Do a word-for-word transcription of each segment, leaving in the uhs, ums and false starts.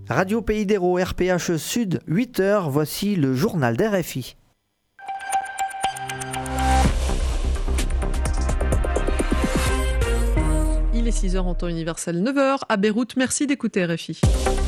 Radio Pays d'Hérault, R P H Sud, huit heures, voici le journal d'R F I. Il est six heures en temps universel, neuf heures à Beyrouth. Merci d'écouter R F I.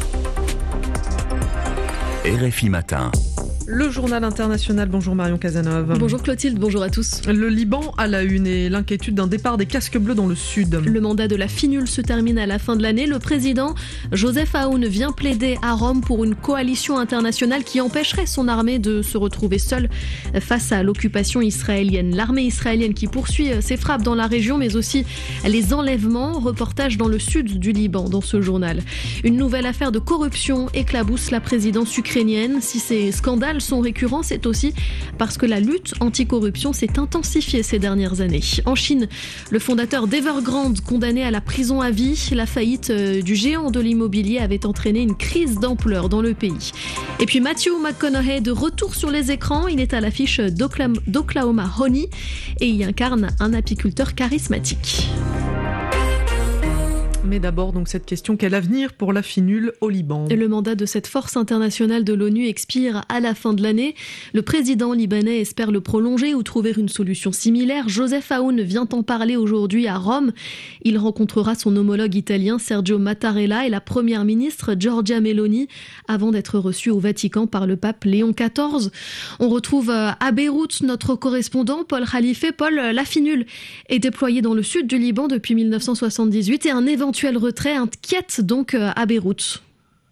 R F I Matin. Le journal international, bonjour Marion Cazeneuve. Bonjour Clotilde, bonjour à tous. Le Liban à la une et l'inquiétude d'un départ des casques bleus dans le sud. Le mandat de la FINUL se termine à la fin de l'année. Le président Joseph Aoun vient plaider à Rome pour une coalition internationale qui empêcherait son armée de se retrouver seule face à l'occupation israélienne. L'armée israélienne qui poursuit ses frappes dans la région, mais aussi les enlèvements. Reportage dans le sud du Liban dans ce journal. Une nouvelle affaire de corruption éclabousse la présidence ukrainienne. Si ces scandales sont récurrents, c'est aussi parce que la lutte anticorruption s'est intensifiée ces dernières années. En Chine, le fondateur d'Evergrande condamné à la prison à vie, la faillite du géant de l'immobilier avait entraîné une crise d'ampleur dans le pays. Et puis Matthew McConaughey de retour sur les écrans, il est à l'affiche d'Oklahoma Honey et y incarne un apiculteur charismatique. Mais d'abord, donc, cette question, quel avenir pour la FINUL au Liban ? Le mandat de cette force internationale de l'ONU expire à la fin de l'année. Le président libanais espère le prolonger ou trouver une solution similaire. Joseph Aoun vient en parler aujourd'hui à Rome. Il rencontrera son homologue italien Sergio Mattarella et la première ministre Giorgia Meloni avant d'être reçu au Vatican par le pape Léon quatorze. On retrouve à Beyrouth notre correspondant Paul Khalife. Paul, la FINUL est déployée dans le sud du Liban depuis dix-neuf cent soixante-dix-huit et un éventuel retrait inquiète donc à Beyrouth.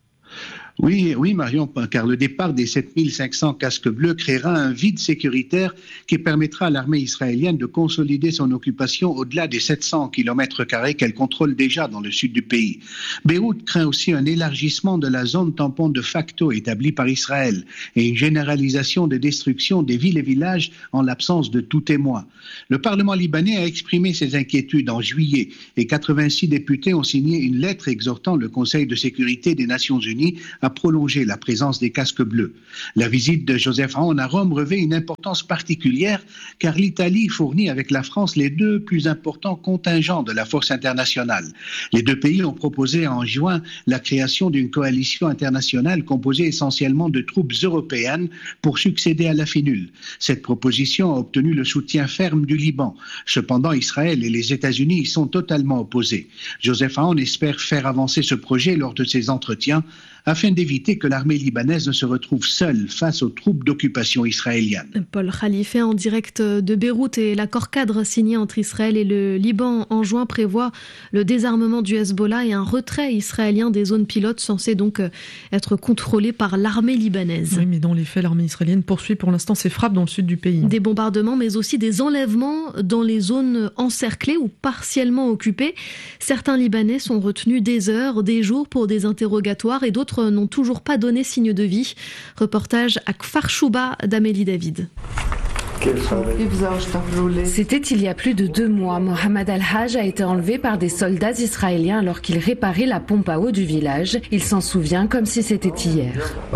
Oui, oui Marion, car le départ des sept mille cinq cents casques bleus créera un vide sécuritaire qui permettra à l'armée israélienne de consolider son occupation au-delà des sept cents kilomètres carrés qu'elle contrôle déjà dans le sud du pays. Beyrouth craint aussi un élargissement de la zone tampon de facto établie par Israël et une généralisation de destruction des villes et villages en l'absence de tout témoin. Le Parlement libanais a exprimé ses inquiétudes en juillet et quatre-vingt-six députés ont signé une lettre exhortant le Conseil de sécurité des Nations Unies à prolonger la présence des casques bleus. La visite de Joseph Aoun à Rome revêt une importance particulière car l'Italie fournit avec la France les deux plus importants contingents de la force internationale. Les deux pays ont proposé en juin la création d'une coalition internationale composée essentiellement de troupes européennes pour succéder à la FINUL. Cette proposition a obtenu le soutien ferme du Liban. Cependant, Israël et les États-Unis y sont totalement opposés. Joseph Aoun espère faire avancer ce projet lors de ses entretiens afin d'éviter que l'armée libanaise ne se retrouve seule face aux troupes d'occupation israéliennes. Paul Khalife en direct de Beyrouth et l'accord cadre signé entre Israël et le Liban en juin prévoit le désarmement du Hezbollah et un retrait israélien des zones pilotes censées donc être contrôlées par l'armée libanaise. Oui, mais dans les faits, l'armée israélienne poursuit pour l'instant ses frappes dans le sud du pays. Des bombardements, mais aussi des enlèvements dans les zones encerclées ou partiellement occupées. Certains Libanais sont retenus des heures, des jours pour des interrogatoires et d'autres n'ont toujours pas donné signe de vie. Reportage à Kfar Chouba d'Amélie David. C'était il y a plus de deux mois. Mohamed Al-Haj a été enlevé par des soldats israéliens alors qu'il réparait la pompe à eau du village. Il s'en souvient comme si c'était hier.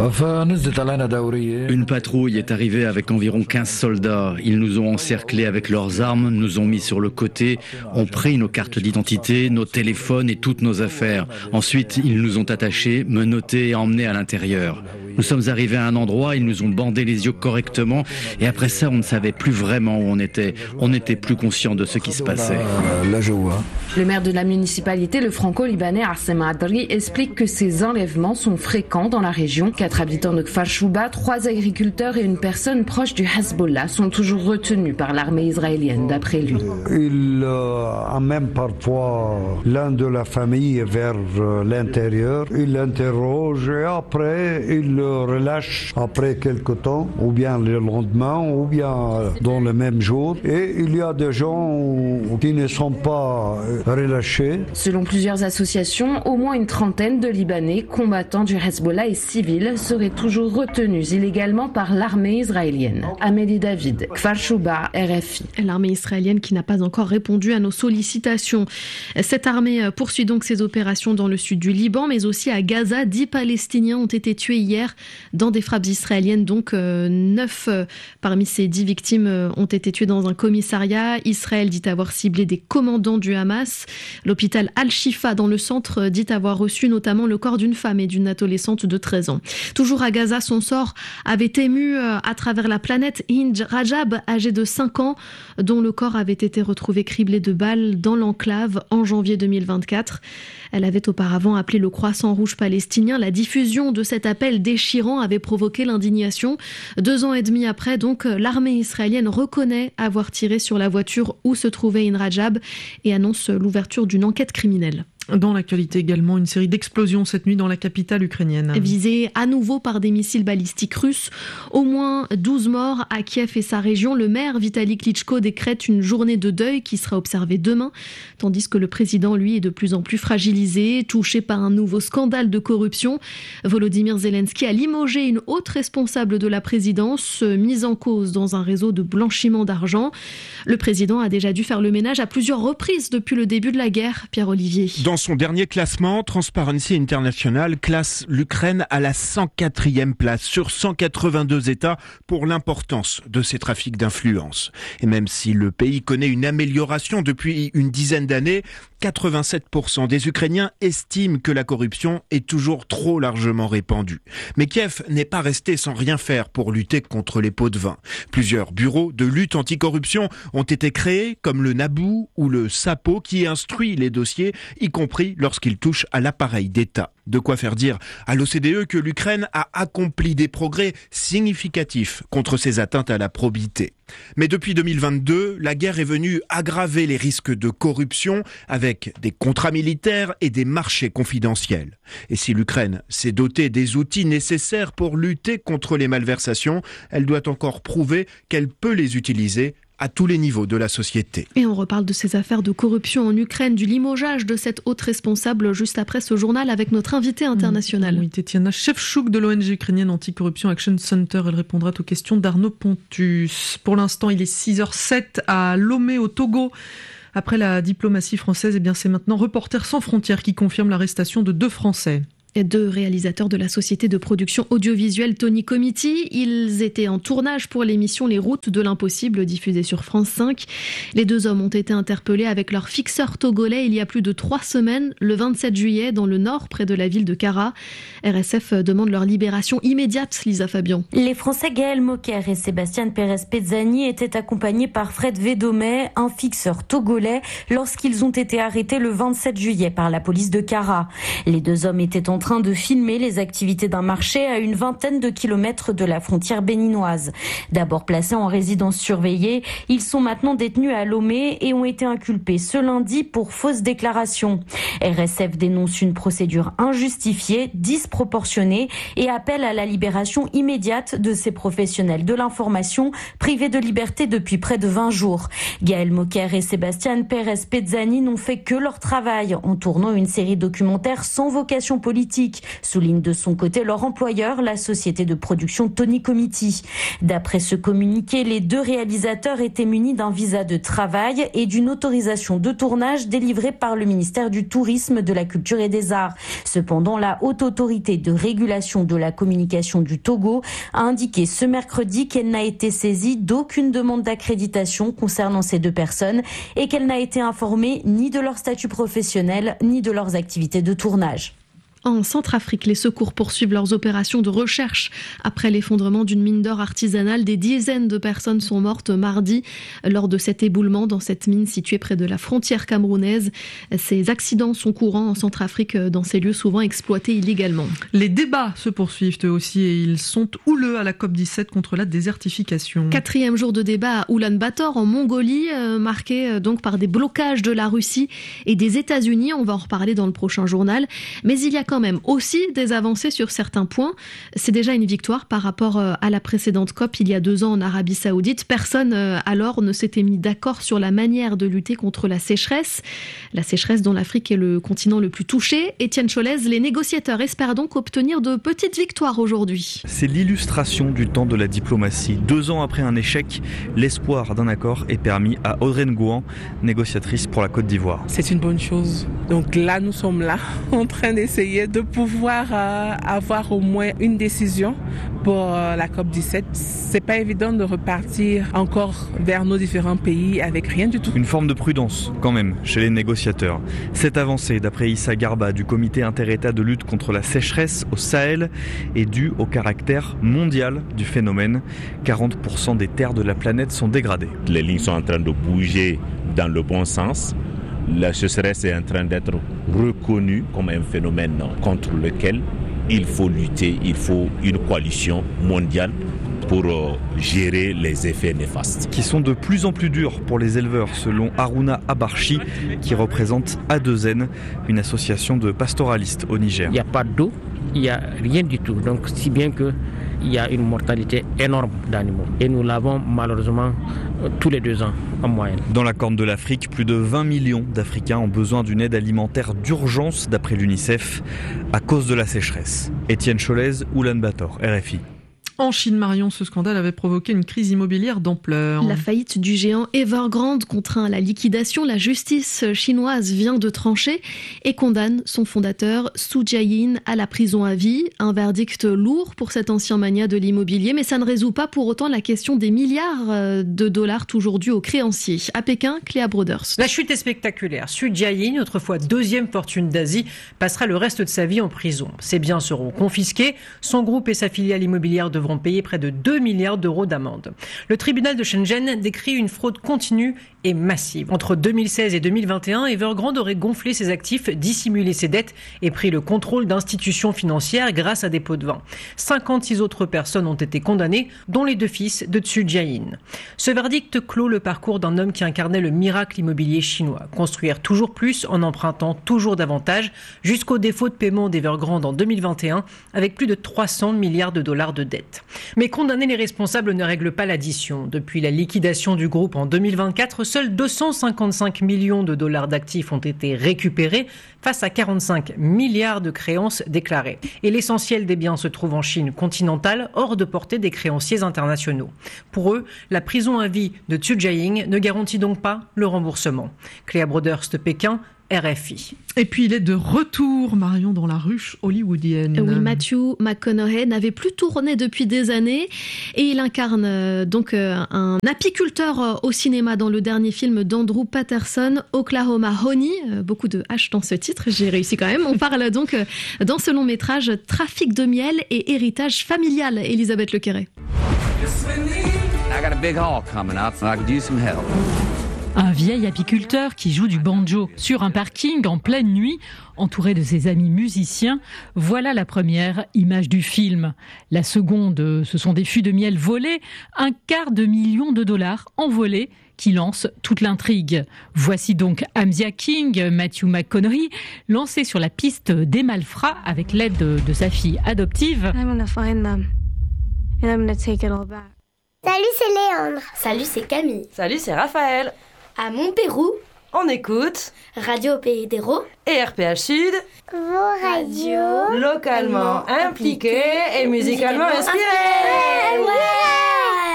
Une patrouille est arrivée avec environ quinze soldats. Ils nous ont encerclés avec leurs armes, nous ont mis sur le côté, ont pris nos cartes d'identité, nos téléphones et toutes nos affaires. Ensuite, ils nous ont attachés, menottés et emmenés à l'intérieur. Nous sommes arrivés à un endroit, ils nous ont bandé les yeux correctement et après ça, on ne savait plus vraiment où on était. On n'était plus conscient de ce qui se passait. Le maire de la municipalité, le franco-libanais Assem Adri, explique que ces enlèvements sont fréquents dans la région. Quatre habitants de Kfar Chouba, trois agriculteurs et une personne proche du Hezbollah sont toujours retenus par l'armée israélienne, d'après lui. Il euh, amène parfois l'un de la famille vers euh, l'intérieur. Il l'interroge et après, il le relâche après quelque temps, ou bien le lendemain, ou bien dans le même jour. Et il y a des gens qui ne sont pas relâchés. Selon plusieurs associations, au moins une trentaine de Libanais, combattants du Hezbollah et civils, seraient toujours retenus illégalement par l'armée israélienne. Amélie David, Kfar Chouba, R F I. L'armée israélienne qui n'a pas encore répondu à nos sollicitations. Cette armée poursuit donc ses opérations dans le sud du Liban, mais aussi à Gaza. Dix Palestiniens ont été tués hier militaires dans des frappes israéliennes. Donc euh, neuf euh, parmi ces dix victimes euh, ont été tuées dans un commissariat. Israël dit avoir ciblé des commandants du Hamas. L'hôpital Al-Shifa dans le centre dit avoir reçu notamment le corps d'une femme et d'une adolescente de treize ans. Toujours à Gaza, son sort avait ému euh, à travers la planète. Hind Rajab, âgée de cinq ans, dont le corps avait été retrouvé criblé de balles dans l'enclave en janvier deux mille vingt-quatre. Elle avait auparavant appelé le Croissant Rouge palestinien. La diffusion de cet appel déchirant avait provoqué l'indignation. Deux ans et demi après, donc, l'armée israélienne reconnaît avoir tiré sur la voiture où se trouvait Hind Rajab et annonce l'ouverture d'une enquête criminelle. Dans l'actualité également, une série d'explosions cette nuit dans la capitale ukrainienne. Visée à nouveau par des missiles balistiques russes. Au moins douze morts à Kiev et sa région. Le maire Vitali Klitschko décrète une journée de deuil qui sera observée demain, tandis que le président, lui, est de plus en plus fragilisé, touché par un nouveau scandale de corruption. Volodymyr Zelensky a limogé une haute responsable de la présidence, mise en cause dans un réseau de blanchiment d'argent. Le président a déjà dû faire le ménage à plusieurs reprises depuis le début de la guerre. Pierre-Olivier. Dans son dernier classement, Transparency International classe l'Ukraine à la cent quatrième place sur cent quatre-vingt-deux États pour l'importance de ces trafics d'influence. Et même si le pays connaît une amélioration depuis une dizaine d'années, quatre-vingt-sept pour cent des Ukrainiens estiment que la corruption est toujours trop largement répandue. Mais Kiev n'est pas resté sans rien faire pour lutter contre les pots de vin. Plusieurs bureaux de lutte anticorruption ont été créés, comme le Naboo ou le SAPO, qui instruit les dossiers, y compris lorsqu'ils touchent à l'appareil d'État. De quoi faire dire à l'O C D E que l'Ukraine a accompli des progrès significatifs contre ces atteintes à la probité. Mais depuis deux mille vingt-deux, la guerre est venue aggraver les risques de corruption avec des contrats militaires et des marchés confidentiels. Et si l'Ukraine s'est dotée des outils nécessaires pour lutter contre les malversations, elle doit encore prouver qu'elle peut les utiliser à tous les niveaux de la société. Et on reparle de ces affaires de corruption en Ukraine, du limogeage de cette haute responsable juste après ce journal avec notre invitée internationale. Oui, Tetiana Shevchuk de l'O N G ukrainienne Anticorruption Action Center. Elle répondra aux questions d'Arnaud Pontus. Pour l'instant, il est six heures zéro à Lomé au Togo. Après la diplomatie française, eh bien c'est maintenant Reporters sans frontières qui confirme l'arrestation de deux Français. Et deux réalisateurs de la société de production audiovisuelle Tony Comiti. Ils étaient en tournage pour l'émission Les Routes de l'Impossible diffusée sur France cinq. Les deux hommes ont été interpellés avec leur fixeur togolais il y a plus de trois semaines, le vingt-sept juillet, dans le nord, près de la ville de Kara. R S F demande leur libération immédiate, Lisa Fabian. Les Français Gaël Moquer et Sébastien Pérez-Pezzani étaient accompagnés par Fred Védomé, un fixeur togolais, lorsqu'ils ont été arrêtés le vingt-sept juillet par la police de Kara. Les deux hommes étaient en train de filmer les activités d'un marché à une vingtaine de kilomètres de la frontière béninoise. D'abord placés en résidence surveillée, ils sont maintenant détenus à Lomé et ont été inculpés ce lundi pour fausse déclaration. R S F dénonce une procédure injustifiée, disproportionnée et appelle à la libération immédiate de ces professionnels de l'information privés de liberté depuis près de vingt jours. Gaël Moquer et Sébastien Pérez-Pezzani n'ont fait que leur travail en tournant une série documentaire sans vocation politique, souligne de son côté leur employeur, la société de production Tony Comiti. D'après ce communiqué, les deux réalisateurs étaient munis d'un visa de travail et d'une autorisation de tournage délivrée par le ministère du Tourisme, de la Culture et des Arts. Cependant, la Haute Autorité de régulation de la communication du Togo a indiqué ce mercredi qu'elle n'a été saisie d'aucune demande d'accréditation concernant ces deux personnes et qu'elle n'a été informée ni de leur statut professionnel ni de leurs activités de tournage. En Centrafrique, les secours poursuivent leurs opérations de recherche. Après l'effondrement d'une mine d'or artisanale, des dizaines de personnes sont mortes mardi lors de cet éboulement dans cette mine située près de la frontière camerounaise. Ces accidents sont courants en Centrafrique, dans ces lieux souvent exploités illégalement. Les débats se poursuivent eux aussi et ils sont houleux à la COP dix-sept contre la désertification. Quatrième jour de débat à Oulan-Bator en Mongolie, euh, marqué donc par des blocages de la Russie et des États-Unis. On va en reparler dans le prochain journal. Mais il y a quand même aussi des avancées sur certains points. C'est déjà une victoire par rapport à la précédente COP il y a deux ans en Arabie Saoudite. Personne alors ne s'était mis d'accord sur la manière de lutter contre la sécheresse. La sécheresse dont l'Afrique est le continent le plus touché. Étienne Cholez, les négociateurs espèrent donc obtenir de petites victoires aujourd'hui. C'est l'illustration du temps de la diplomatie. Deux ans après un échec, l'espoir d'un accord est permis à Audrey Ngouan, négociatrice pour la Côte d'Ivoire. C'est une bonne chose. Donc là, nous sommes là, en train d'essayer essayer de pouvoir euh, avoir au moins une décision pour euh, la COP dix-sept. C'est pas évident de repartir encore vers nos différents pays avec rien du tout. Une forme de prudence, quand même, chez les négociateurs. Cette avancée, d'après Issa Garba du comité inter-État de lutte contre la sécheresse au Sahel, est due au caractère mondial du phénomène. quarante pour cent des terres de la planète sont dégradées. Les lignes sont en train de bouger dans le bon sens. La sécheresse est en train d'être reconnue comme un phénomène contre lequel il faut lutter, il faut une coalition mondiale pour euh, gérer les effets néfastes. Qui sont de plus en plus durs pour les éleveurs, selon Haruna Abarchi, qui représente A deux N, une association de pastoralistes au Niger. Il n'y a pas d'eau, il n'y a rien du tout. Donc si bien que il y a une mortalité énorme d'animaux. Et nous l'avons malheureusement euh, tous les deux ans en moyenne. Dans la Corne de l'Afrique, plus de vingt millions d'Africains ont besoin d'une aide alimentaire d'urgence, d'après l'UNICEF, à cause de la sécheresse. Étienne Cholez, Oulan-Bator, R F I. En Chine, Marion, ce scandale avait provoqué une crise immobilière d'ampleur. La faillite du géant Evergrande contraint à la liquidation. La justice chinoise vient de trancher et condamne son fondateur Su Jiayin à la prison à vie. Un verdict lourd pour cet ancien magnat de l'immobilier, mais ça ne résout pas pour autant la question des milliards de dollars toujours dus aux créanciers. À Pékin, Cléa Broders. La chute est spectaculaire. Su Jiayin, autrefois deuxième fortune d'Asie, passera le reste de sa vie en prison. Ses biens seront confisqués. Son groupe et sa filiale immobilière devront payer près de deux milliards d'euros d'amende. Le tribunal de Shenzhen décrit une fraude continue et massive. Entre deux mille seize et deux mille vingt et un, Evergrande aurait gonflé ses actifs, dissimulé ses dettes et pris le contrôle d'institutions financières grâce à des pots de vin. cinquante-six autres personnes ont été condamnées, dont les deux fils de Su Jiayin. Ce verdict clôt le parcours d'un homme qui incarnait le miracle immobilier chinois. Construire toujours plus en empruntant toujours davantage, jusqu'au défaut de paiement d'Evergrande en deux mille vingt et un, avec plus de trois cents milliards de dollars de dettes. Mais condamner les responsables ne règle pas l'addition. Depuis la liquidation du groupe en deux mille vingt-quatre, seuls deux cent cinquante-cinq millions de dollars d'actifs ont été récupérés face à quarante-cinq milliards de créances déclarées. Et l'essentiel des biens se trouve en Chine continentale, hors de portée des créanciers internationaux. Pour eux, la prison à vie de Su Jiayin ne garantit donc pas le remboursement. Cléa Broders de Pékin, R F I. Et puis il est de retour, Marion, dans la ruche hollywoodienne. Oui, Matthew McConaughey n'avait plus tourné depuis des années et il incarne euh, donc euh, un apiculteur euh, au cinéma dans le dernier film d'Andrew Patterson, Oklahoma Honey. Euh, beaucoup de H dans ce titre, j'ai réussi quand même. On parle donc euh, dans ce long métrage trafic de miel et héritage familial. Elisabeth Lequeret. I got a big haul coming up and I could use some help. Un vieil apiculteur qui joue du banjo sur un parking en pleine nuit, entouré de ses amis musiciens. Voilà la première image du film. La seconde, ce sont des fûts de miel volés, un quart de million de dollars envolés qui lance toute l'intrigue. Voici donc Amzia King, Matthew McConaughey, lancé sur la piste des malfrats avec l'aide de, de sa fille adoptive. I'm gonna find them and I'm gonna take it all back. Salut, c'est Léandre. Salut, c'est Camille. Salut, c'est Raphaël. À Montpérou, on écoute Radio Pays d'Hérault et R P H Sud, vos radios localement impliquées et musicalement inspirées. Ouais.